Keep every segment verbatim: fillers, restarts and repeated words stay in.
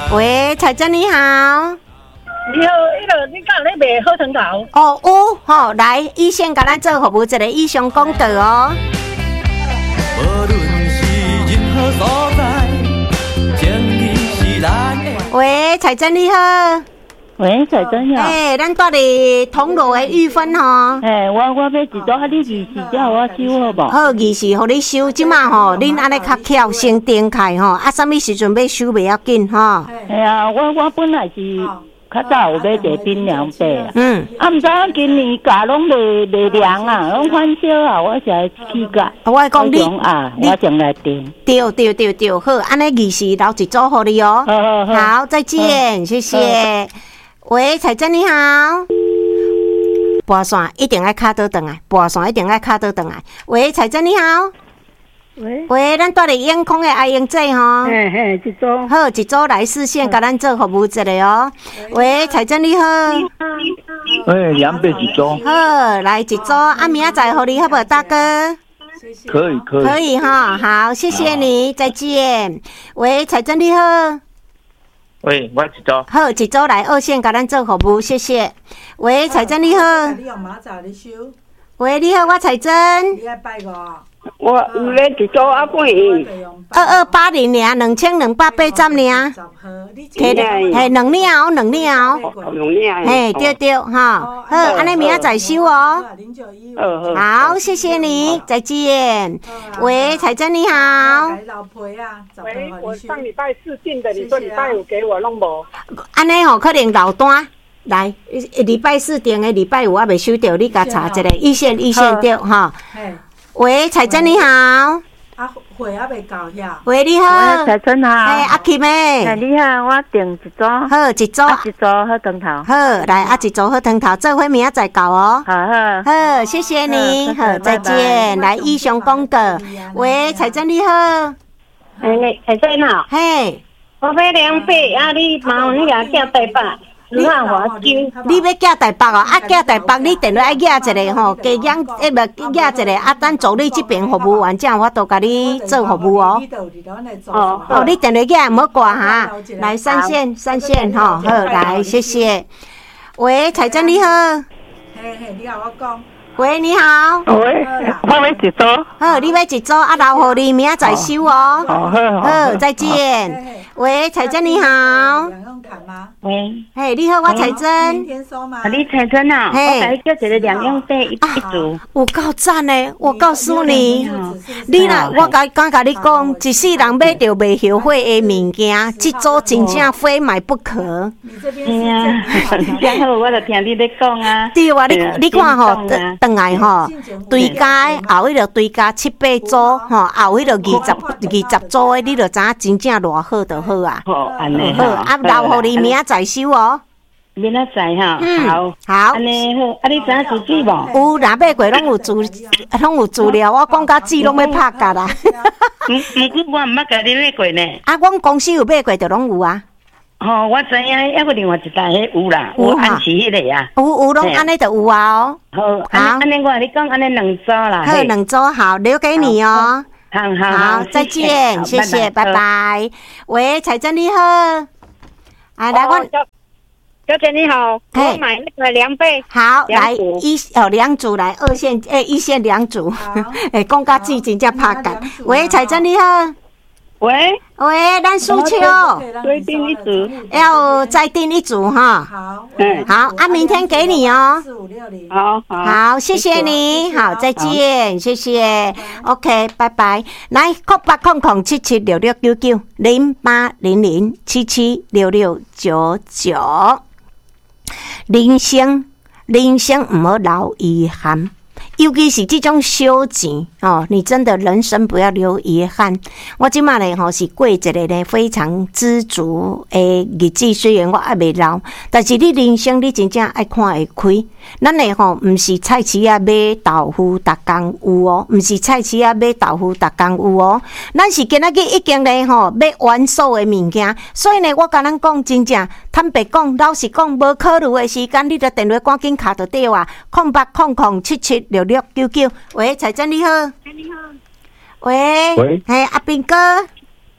喂，彩珍你好。 你好，迄个你敢有咧卖好糖头？ 哦，有吼、哦，来，以先甲咱做服务一个以上讲道哦。无论是任何所在，情义是咱的。喂，彩珍你好。 喂，彩珍好。 诶、欸，咱住伫铜锣的玉芬吼。 诶、欸，我我要一组，啊，你二四只我收好无？ 好，二四，互你收。即马吼，恁安尼较巧，先定开吼，啊，啥物时阵要收袂要紧吼。 哎呀，我我本来是较早有买一个冰凉被啊， 嗯， 啊，毋知影今年价拢未未凉啊，拢反销啊，我是来去价。 我讲你啊，我将来订。 对对对对，好，安尼二四留一组互你哦。 好好好，再见，谢谢。喂，彩珍你好。拨线一定要卡倒转来，拨线一定要卡倒转来。喂，彩珍你好。 喂， 喂，咱住伫永康的阿英姐吼。 嘿嘿，一组。 好，一组来视线，甲咱做服务一个哦。喂，彩珍你好。 喂，两百一组。 好，来一组，啊，明仔载互你好不好，大哥？ 可以可以。 可以哈，好，谢谢你，再见。喂，彩珍你好。 喂，我一组。 好，一组来二线，甲咱做服务，谢谢。喂，彩珍你好。 你用马仔你收。 喂，你好，我彩珍。 你爱拜五。 我有咧一组啊，几元？ 二二八零尔，两千两百八十尔。摕嘿，两领哦，两领哦。 两领。 嘿，对对哈。好，安尼明仔载收哦。好，谢谢你，再见。喂，彩珍你好。 老婆啊， 喂，我上礼拜四订的，你说礼拜五给我弄无？ 安尼吼，可能落单。来，礼拜四订的，礼拜五还未收到，你甲查一下，一线一线对哈。喂，彩珍你好。 啊，会还未到遐。 喂，你好。 喂，彩珍好。 哎，阿 Kim 诶。 哎，你好，我订一组。 好，一组。 一组好汤头。 好，来，啊，一组好汤头，做伙明仔载到哦。 好好。 好，谢谢你。好，再见。来，以上讲道。喂，彩珍你好。 哎，彩珍啊。 嘿。 我买两百，啊，你麻烦你甲寄台北。你看我金， 你要寄台北哦？啊，寄台北你电话爱寄一个吼，加养诶，无寄一个啊，等助你这边服务完，这样我都甲你做服务哦。哦哦，你电话寄唔好挂哈，来三线三线吼，好来谢谢。喂，彩珍你好。 嘿嘿，你甲我讲。 喂，你好。 喂，我要一组。 好，你要一组啊，留互你明仔载收哦。 好好好，再见。喂，彩珍你好。 喂， 嘿，你好，我彩珍。 啊，你彩珍啊，我甲你叫一个两用被一一组。 有够赞的，我告诉你，你若我甲刚甲你讲，一世人买到袂后悔的物件，这组真正非买不可。 哎呀，然后我就听你咧讲啊。 对啊，你你看吼，等来吼，对加后迄个对加七八组吼，后迄个二十二十组的，你就知影真正偌好就好啊。 好，安尼好，啊，留互你明仔载收哦。 明仔载哈，好， 好， 安尼好，啊，你知影资质无？ 有，若买过拢有资，拢有资料。我讲甲字拢要拍甲啦。 毋毋过我毋捌甲你买过呢。 啊，阮公司有买过，就拢有啊。 吼，我知影，还有另外一台迄有啦，有安琪迄个啊。 有有拢安尼就有啊哦。 好，好，安尼我甲你讲，安尼两组啦。 好，两组好，留给你哦。 好好好，再见，谢谢，拜拜。喂，彩珍你好。啊，来我。 小姐你好，我买那个凉被。 好，来一哦两组来二线诶一线两组，诶讲甲字真正拍干。喂，彩珍你好。 喂喂，咱苏秋。 再订一组。 要再订一组哈。好。嗯。好，啊，明天给你哦。四五六零。好好。好，谢谢你，好，再见，谢谢。OK， 拜拜。来，扣八空空七七六六九九零八零零七七六六九九。人生，人生唔好留遗憾，尤其是这种小钱哦，你真的人生不要留遗憾。我即马咧吼是过一个咧非常知足的日子，虽然我还未老，但是你人生你真正爱看会开。咱诶吼，毋是菜市啊买豆腐，逐工有哦，毋是菜市啊买豆腐，逐工有哦。咱是今仔日已经咧吼买完所诶物件，所以呢，我甲咱讲真正坦白讲，老实讲，无考虑诶时间，你着电话赶紧卡就对啊，空八空空七七六六九九。喂，彩珍你好。你好。喂。喂。嘿，阿斌哥。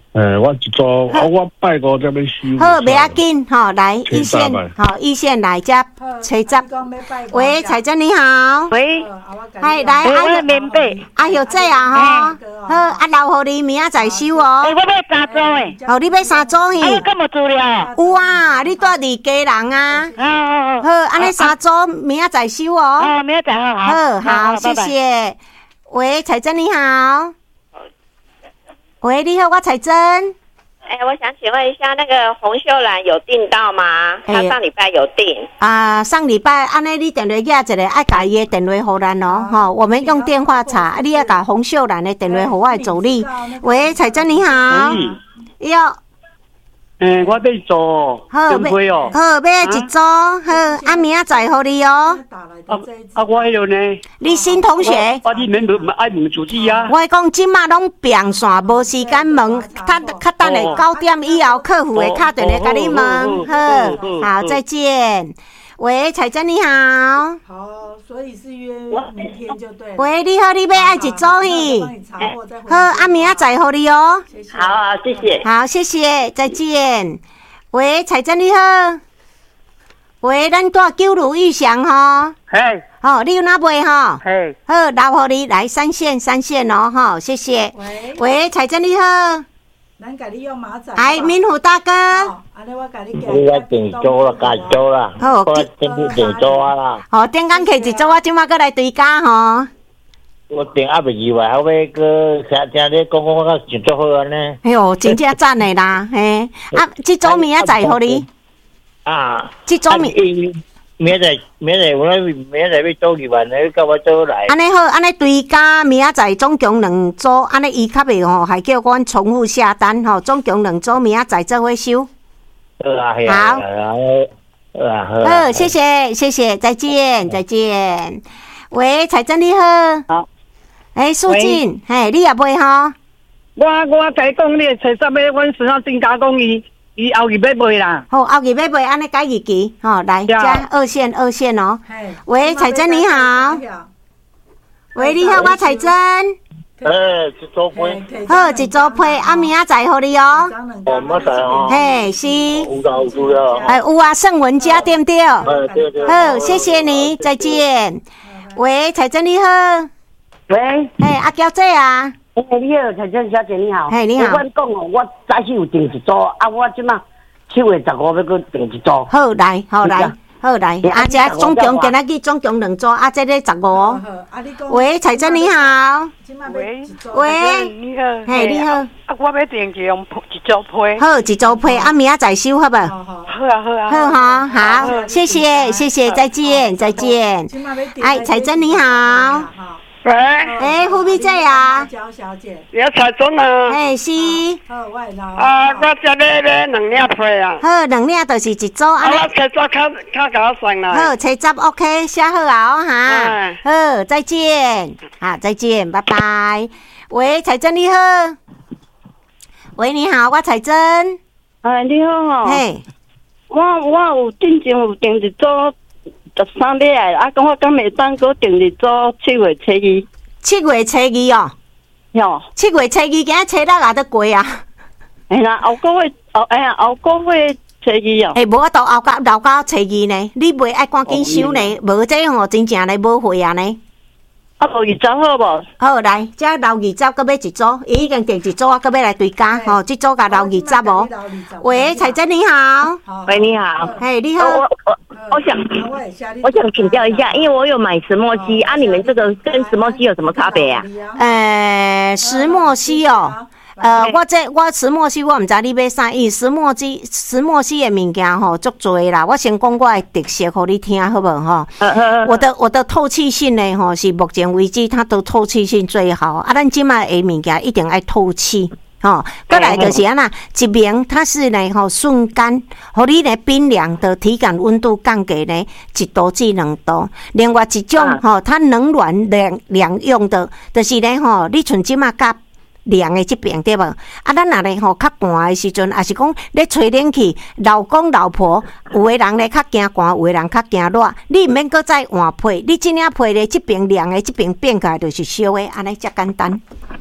诶，我一组，我拜五才要收。 好，袂要紧，吼，来一线，好，一线来只吹十。喂，彩珍你好。 喂， 系来， 我棉被。 啊，有这啊，吼，好，啊，留互你明仔载收哦。 诶，我要三组诶。 哦，你要三组去？ 啊，你敢无资料？ 有啊，你住伫家人啊。 好， 好，安尼三组明仔载收哦。 哦，明仔载好好。好好，谢谢。喂，彩珍你好。喂，你好，我彩珍。 哎、欸，我想请问一下，那个红秀兰有订到吗？他、欸、上礼拜有订。啊， 上礼拜安尼你电话寄一个，爱甲伊的电话互咱哦，吼、啊，我们用电话查，你要甲红秀兰的电话互我的助理。喂，彩珍你好。哟。 诶、欸，我要做电配哦。 好，要一组，好，啊，明仔载互你哦。 啊啊，我迄个呢？ 你新同学？ 我你免问爱问主持啊。 我讲即马拢变线，无时间问，较较等下九点以后，客服会敲电话甲你问。好，好，再见。喂，彩珍你好。 好，所以是约明天就对了。 喂，你好，你要爱一组去？好，啊，明仔载互你哦。 好好，谢谢。 好，谢谢，再见。喂，彩珍你好。喂，咱住九如玉祥吼。 嘿。 哦，你有哪买吼？ 嘿。 好，留互你来三线三线哦，吼，谢谢。喂。喂，彩珍你好。 咱甲你用马仔。 哎，民虎大哥。 安尼我甲你讲。你我订做啦，加做啦。 好， 我订你订做啊啦。 好，顶工客一组，我即马过来对家吼。 我订还袂意外，后尾个听听你讲讲，我较真足好安尼。 哎呦，真正赞的啦，嘿！啊，即组明仔载互你。 啊。 即组明。 明仔载，明仔载，我明仔载要做二万，你甲我做来。 安尼好，安尼对家明仔载总共两组，安尼伊较袂吼，还叫阮重复下单吼，总共两组明仔载做伙收。 好啊，系啊。好。好啊，好。 好，谢谢，谢谢，再见，再见。喂，彩珍你好。 好。 诶，苏静，嘿，你也买吼？ 我我甲你讲，你找啥物？阮身上增加讲伊。伊后日要卖啦， 好，后日要卖，安尼改日期，吼，来加二线二线哦。喂，彩珍你好。喂，你好，我彩珍。 诶，一组批。 好，一组批，啊，明仔载互你哦。 哦，明仔载哦。 嘿，是。 有啦，有资料。 哎，有啊，盛文家对不对？ 哎，对对。 好，谢谢你，再见。喂，彩珍你好。 喂。 嘿，阿娇姐啊。 哎，你好，彩珍小姐你好。 嘿，你好。 我讲哦，我早起有订一组，啊，我即马七月十五要搁订一组。 好来，好来，好来。啊，这总共今仔日总共两组，啊，这个十五哦。喂，彩珍你好。 喂。 喂。 你好。 嘿，你好。 啊，我要订一用一组批。 好，一组批，啊，明仔载收好不？好啊，好啊。 好哈，好，谢谢，谢谢，再见，再见。哎，彩珍你好。 喂， 哎，富美姐啊， 焦小姐， 你彩珍啊， 哎是， 好，我来。 啊，我这里咧两领批啊， 好，两领就是一组啊。 啊，我车十较较甲我送来。 好，车十 OK， 写好啊哦哈。好，再见，好，再见，拜拜。喂，彩珍你好。喂，你好，我彩珍。 哎，你好哦。 嘿， 我我有之前有订一组。十三日来，啊，讲我敢袂当搁订日做七月初二。 七月初二哦。 哟。 七月初二，今日初六也得过啊。 哎啦，后个月后哎呀，后个月初二哦。 哎，无我到后到留到初二呢，你袂爱赶紧收呢，无这吼真正来无货啊呢。 啊，无二十好无？ 好来，这留二十，搁要一组，伊已经订一组，啊，搁要来对家吼，这组甲留二十哦。喂，彩珍你好。 喂，你好。 嘿，你好。 我我我想我想请教一下，因为我有买石墨烯啊，你们这个跟石墨烯有什么差别啊？ 呃，石墨烯哦。呃，我这我石墨烯，我毋知你买啥，因为石墨烯石墨烯的物件吼足多啦。我先讲我的特色，互你听好无吼？我的我的透气性呢吼，是目前为止它的透气性最好。啊，咱即卖的物件一定爱透气。吼，再来就是安那一面它是呢吼瞬间，互你呢冰凉的体感温度降低呢一度至两度。另外一种吼，它冷暖两两用的，就是呢吼，你像即卖甲凉的这边对无？啊，咱若咧吼较寒的时阵，也是讲咧吹冷气，老公老婆有的人咧较惊寒，有的人较惊热。你毋免搁再换被，你即领被咧这边凉的，这边变起来就是烧的，安尼才简单。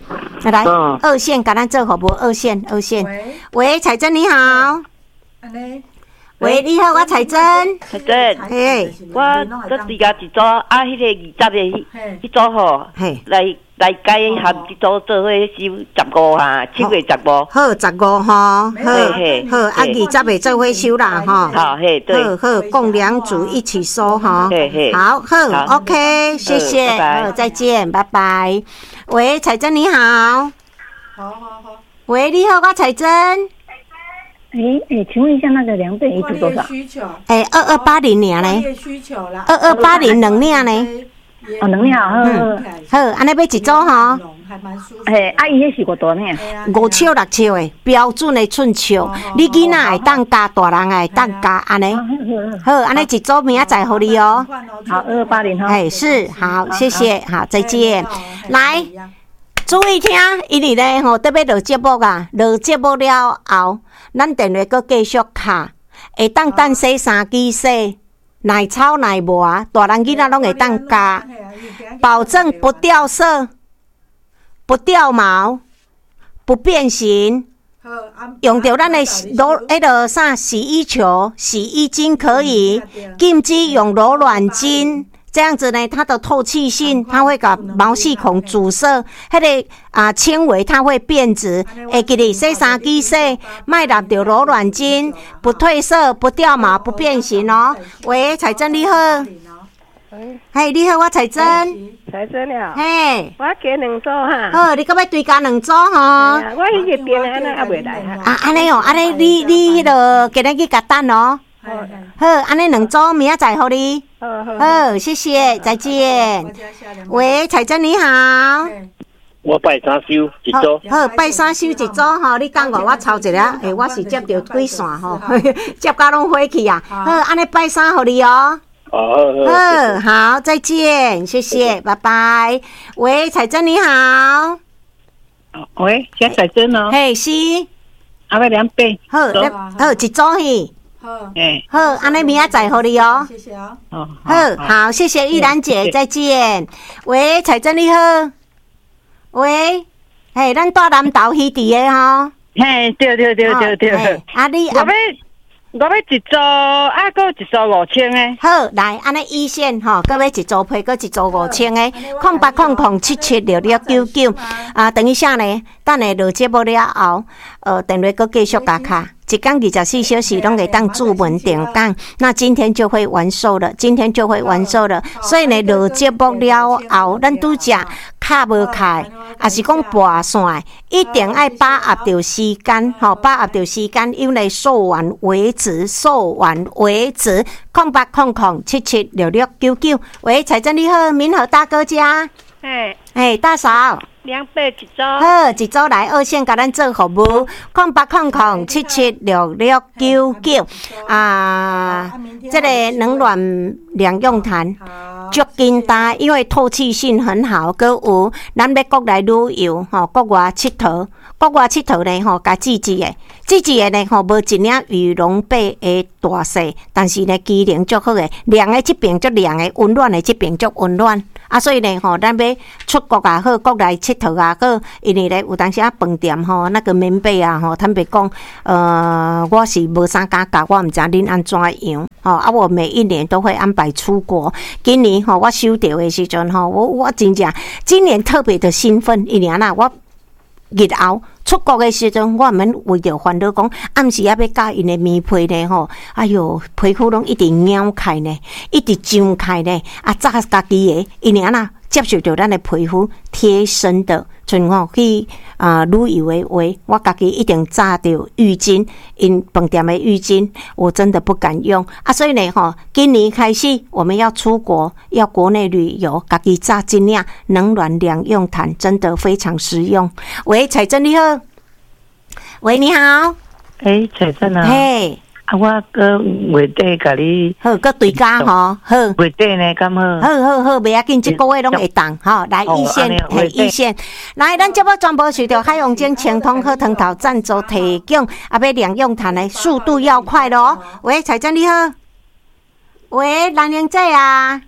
来，嗯、二线，给咱做服务，二线，二线。喂，喂，彩珍你好。安尼。喂，你好，我彩珍。 彩珍，嘿，我搁自家一组啊，迄个二十个迄组吼，来来改含一组做伙收十五哈，七月十五。 好，十五吼，好，好，啊，二十个做伙收啦，吼。 好，嘿，对。 好好，共两组一起收哈。 嘿嘿。 好，好 ，OK， 谢谢，好，再见，拜拜。喂，彩珍你好。 好好好。 喂，你好，我彩珍。 哎哎，请问一下，那个两倍一组多少？ 哎，二二八零年嘞。二二八零两领呢？ 哦，两领好。 好，安尼要一组哈。 哎，阿姨那是多大呢？ 五尺六尺的标准的寸尺，你囡仔会当加，大人会当加，安尼。好，安尼一组明仔载互你哦。 好，二二八零哈。 哎，是，好，谢谢，好，再见。来。注意听，因为咧吼，特别落节目啊，落节目了后，咱电话阁继续卡，会当等洗三支洗，奶草奶沫，大人囡仔拢会当加，保证不掉色、不掉毛、不变形。用到咱的柔迄个啥洗衣球、洗衣精可以，禁止用柔软巾。这样子呢，它的透气性，它会把毛细孔阻塞，迄个啊纤维它会变质。会记得洗三支洗，莫染到柔软巾，不褪色、不掉毛、不变形哦。喂，彩珍你好。嘿，你好，我彩珍。 彩珍了。 嘿， 我加两组哈。 好，你搁要追加两组吼？ 我迄个店安尼还袂来哈。 啊，安尼哦，安尼你你迄个今日去甲等哦。好，安尼两组明仔载互你。好，好，谢谢，再见。喂，彩珍你好。 我拜三收一组。 好，拜三收一组吼，你等我，我抄一下。诶，我是接到几线吼，接到拢火去啊。好，安尼拜三互你哦。 好，好， 好，再见，谢谢，拜拜。喂，彩珍你好。 喂，小彩珍哦。 嘿，是。 阿要两杯。 好，好，一组去。 好，哎， 好，安尼明仔载互你哦。 谢谢哦。 哦， 好，好，谢谢玉兰姐，再见。喂，彩珍你好。喂，嘿，咱住南投溪地的吼。 嘿，对对对对对。 啊，你我要我要一组，啊，搁一组五千的。 好，来，安尼一线吼，搁要一组配，搁一组五千的，空八空空七七六六九九。啊，等一下呢，等下落节目了后，呃，电话搁继续加卡。一天二十四小时拢会当注文点档，那今天就会完售了，今天就会完售了。所以呢，落节目了后，咱拄只卡无开，也是讲跋线，一定爱把握着时间，吼，把握着时间，因为售完为止，售完为止。空八空空七七六六九九，喂，彩珍你好，民和大哥家， 哎， 哎，大嫂。 两百一组， 好，一组来二线，甲咱做服务，空八空空七七六六九九啊，这个冷暖两用毯，足简单，因为透气性很好，搁有咱要国内旅游吼，国外佚佗，国外佚佗呢吼，加自制的，自制的呢吼，无一领羽绒被的大细，但是呢机能足好的，凉的这边足凉的，温暖的这边足温暖。啊，所以呢，吼，咱要出国也好，国内佚佗也好，因为咧有当时啊，饭店吼，那个棉被啊，吼，坦白讲，呃，我是无啥敢教，我毋知恁安怎样，吼，啊，我每一年都会安排出国。今年吼，我收到的时阵吼，我我真正今年特别的兴奋，因为啊，我日后出国的时阵，我免为着烦恼讲，暗时啊要教因的棉被呢吼，哎哟，皮肤拢一直咬开呢，一直张开呢，啊，炸家己的，因为啊，接受到咱的皮肤贴身的，像吼去啊旅游的话，我家己一定炸着浴巾，因饭店的浴巾，我真的不敢用啊，所以呢吼，今年开始我们要出国，要国内旅游，家己炸一领冷暖两用毯，真的非常实用。喂，彩珍你好。喂，你好。 诶，彩珍啊。 嘿。 啊，我搁月底甲你。 好，搁对家吼，好。 月底呢，咁好。 好好好，袂要紧，这个月拢会当，吼，来一线，嘿，一线。来，咱节目全部受到海洋精清通喝汤头赞助提供，啊，要两用毯的速度要快咯。喂，彩珍你好。喂，蓝玲姐啊。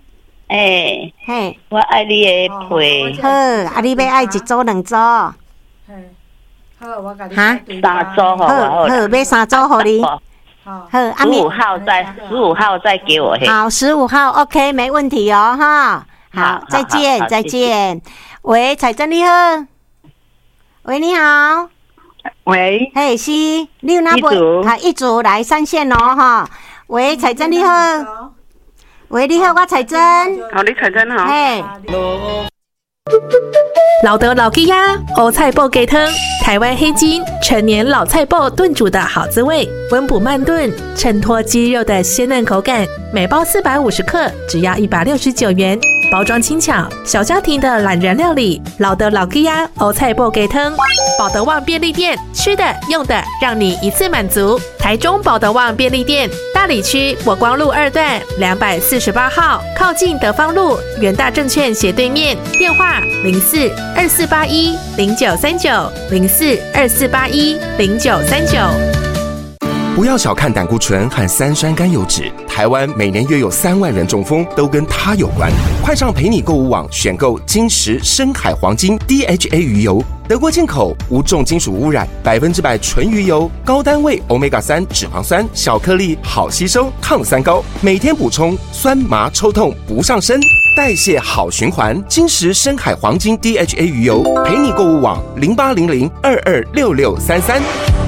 哎， 嘿， 我爱你的配。 好，啊，你要爱一组两组？好， 我甲你哈，三组好， 好，好，买三组好你。 好，十五号再十五号再给我。 好，十五号 OK， 没问题哦，哈。好，再见，再见。喂，彩珍你好。喂，你好。 喂， 嘿，是，你有哪部？好，一组来上线哦，哈。喂，彩珍你好。喂，你好，我彩珍。 好，你彩珍好。 嘿。 老德老鸡鸭欧菜脯鸡汤，台湾黑金陈年老菜脯炖煮的好滋味，温补慢炖，衬托鸡肉的鲜嫩口感。每包四百五十克，只要一百六十九元。包装轻巧，小家庭的懒人料理。老德老鸡鸭欧菜脯鸡汤，保德旺便利店，吃的用的让你一次满足。台中保德旺便利店，大里区国光路二段两百四十八号，靠近德芳路元大证券斜对面。电话零四二四八一零九三九零四二四八一零九三九。 不要小看胆固醇和三酸甘油酯，台湾每年约有三万人中风，都跟它有关。快上陪你购物网选购金石深海黄金 D H A 鱼油，德国进口，无重金属污染，百分之百纯鱼油，高单位 欧米伽三 脂肪酸，小颗粒，好吸收，抗三高，每天补充，酸麻抽痛不上身，代谢好循环。金石深海黄金 D H A 鱼油，陪你购物网零八零零二二六六三三。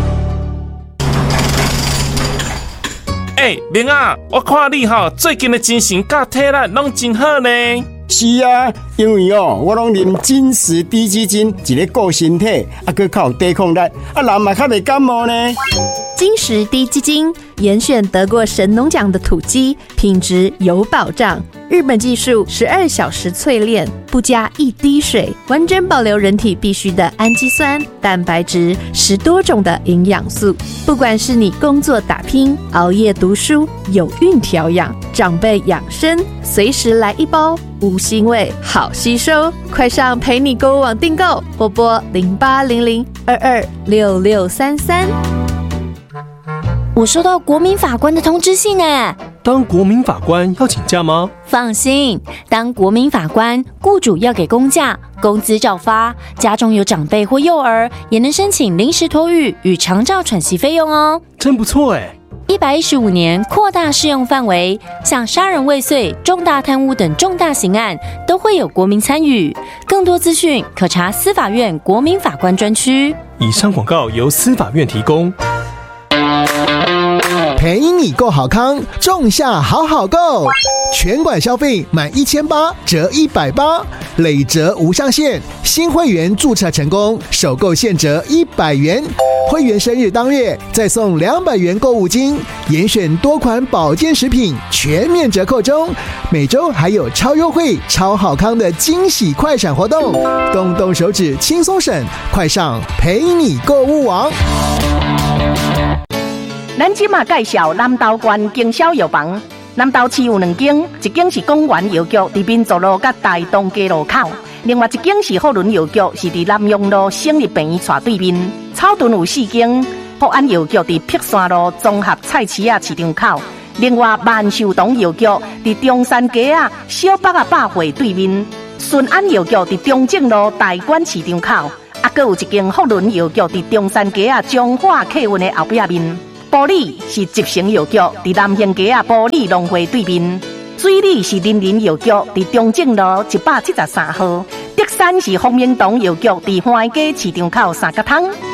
哎，明啊，我看你哈最近的精神甲体力拢真好呢。 是啊，因为哦，我拢啉金石低基金，一个顾身体，啊，佮较有抵抗力，啊，人嘛较袂感冒呢。 金石低基金严选得过神农奖的土鸡，品质有保障。日本技术十二小时淬炼，不加一滴水，完整保留人体必需的氨基酸、蛋白质，十多种的营养素。不管是你工作打拼、熬夜读书、有孕调养、长辈养生，随时来一包，无腥味，好吸收。快上陪你购物网订购，或拨零八零零二二六六三三。 我收到国民法官的通知信诶。 当国民法官要请假吗？ 放心，当国民法官，雇主要给公假，工资照发，家中有长辈或幼儿，也能申请临时托育与长照喘息费用哦。 真不错诶。 一百一十五年扩大适用范围，像杀人未遂、重大贪污等重大刑案都会有国民参与。更多资讯可查司法院国民法官专区。 以上广告由司法院提供。 陪你购好康，仲夏好好购，全馆消费满一千八折一百八，累折无上限。新会员注册成功，首购现折一百元。会员生日当月再送两百元购物金，严选多款保健食品全面折扣中。每周还有超优惠、超好康的惊喜快闪活动，动动手指轻松省，快上陪你购物网。 咱即马介绍南投县经销药房。南投市有两间，一间是公园药局，伫民族路甲大东街路口；另外一间是福伦药局，是伫南阳路省立病院斜对面。草屯有四间，福安药局伫碧山路综合菜市仔市场口；另外万寿堂药局伫中山街啊小北啊百货对面。顺安药局伫中正路大馆市场口，啊，阁有一间福伦药局伫中山街啊中华客运的后壁面。埔里是集成药局，伫南兴街啊埔里农会对面；水里是林林药局，伫中正路一百七十三号；德山是丰明堂药局，伫花街市场口三角汤。